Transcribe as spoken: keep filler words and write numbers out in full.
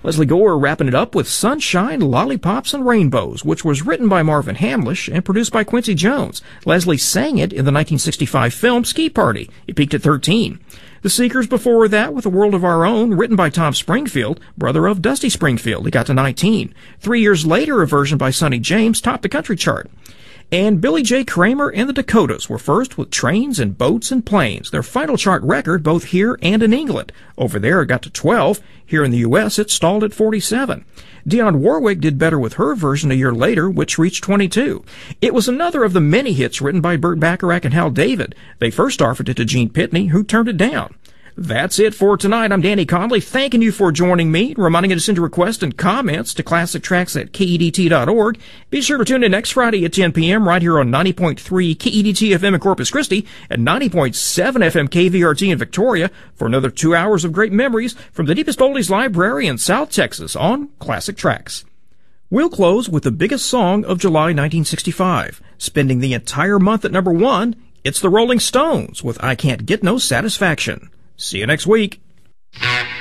Leslie Gore wrapping it up with Sunshine, Lollipops, and Rainbows, which was written by Marvin Hamlish and produced by Quincy Jones. Leslie sang it in the nineteen sixty-five film Ski Party. It peaked at thirteen. The Seekers before that with A World of Our Own, written by Tom Springfield, brother of Dusty Springfield. It got to nineteen. Three years later, a version by Sonny James topped the country chart. And Billy J. Kramer and the Dakotas were first with Trains and Boats and Planes, their final chart record both here and in England. Over there it got to twelve. Here in the U S it stalled at forty-seven. Dionne Warwick did better with her version a year later, which reached twenty-two. It was another of the many hits written by Burt Bacharach and Hal David. They first offered it to Gene Pitney, who turned it down. That's it for tonight. I'm Danny Conley, thanking you for joining me, reminding you to send your requests and comments to classic tracks at K E D T dot org. Be sure to tune in next Friday at ten p.m. right here on ninety point three K E D T F M in Corpus Christi and ninety point seven F M K V R T in Victoria for another two hours of great memories from the deepest oldies library in South Texas on Classic Tracks. We'll close with the biggest song of July nineteen sixty-five. Spending the entire month at number one, it's the Rolling Stones with I Can't Get No Satisfaction. See you next week.